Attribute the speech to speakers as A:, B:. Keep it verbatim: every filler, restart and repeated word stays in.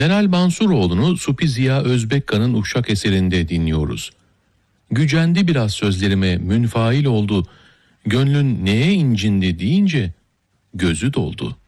A: Celal Mansuroğlu'nu Supi Ziya Özbekkan'ın Uşak eserinde dinliyoruz. Gücendi biraz sözlerime, münfail oldu, gönlün neye incindi deyince gözü doldu.